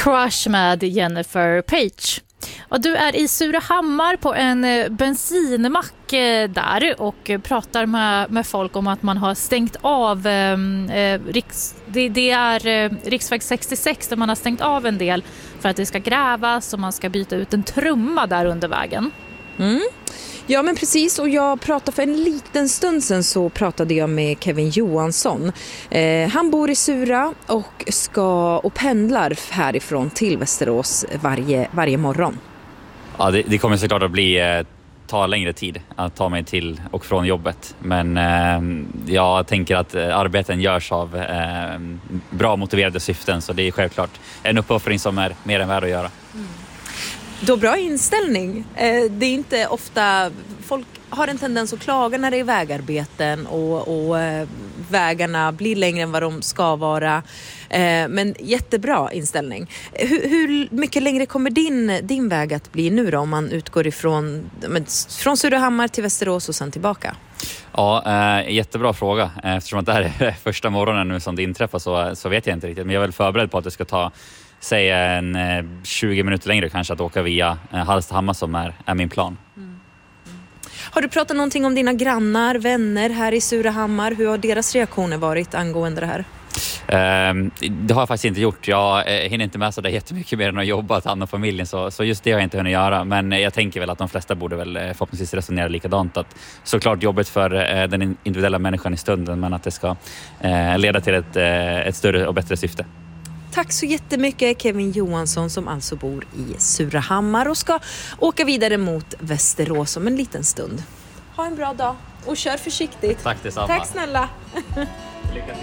Crush med Jennifer Page. Och du är i Surahammar på en bensinmack där och pratar med folk om att man har stängt av det är riksväg 66 där man har stängt av en del för att det ska grävas och man ska byta ut en trumma där under vägen. Ja, men precis, och jag pratade för en liten stund sedan så pratade jag med Kevin Johansson. Han bor i Sura och pendlar härifrån till Västerås varje morgon. Ja, det kommer såklart att ta längre tid att ta mig till och från jobbet. Men jag tänker att arbeten görs av bra motiverade syften, så det är självklart en uppoffring som är mer än värd att göra. Då bra inställning. Det är inte ofta folk har en tendens att klaga när det är vägarbeten och vägarna blir längre än vad de ska vara. Men jättebra inställning. Hur mycket längre kommer din väg att bli nu då, om man utgår från Surahammar till Västerås och sen tillbaka? Ja, jättebra fråga. Eftersom att det här är första morgonen nu som det inträffar så vet jag inte riktigt. Men jag är väl förberedd på att det ska ta säga 20 minuter längre kanske att åka via Hallstahammar som är min plan. Har du pratat någonting om dina grannar, vänner här i Surahammar? Hur har deras reaktioner varit angående det här? Det har jag faktiskt inte gjort. Jag hinner inte med så där jättemycket mer än att jobba till andra familjen, så just det har jag inte hunnit göra. Men jag tänker väl att de flesta borde väl förhoppningsvis resonera likadant. Att såklart jobbet för den individuella människan i stunden, men att det ska leda till ett större och bättre syfte. Tack så jättemycket Kevin Johansson som alltså bor i Surahammar och ska åka vidare mot Västerås om en liten stund. Ha en bra dag och kör försiktigt. Tack detsamma. Tack snälla. Lycka till.